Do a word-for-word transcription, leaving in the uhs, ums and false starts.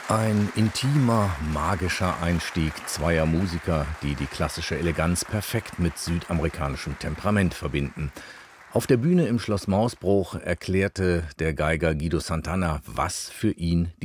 Ein intimer, magischer Einstieg zweier Musiker, die die klassische Eleganz perfekt mit südamerikanischem Temperament verbinden. Auf der Bühne im Schloss Mausbruch erklärte der Geiger Guido Santana, was für ihn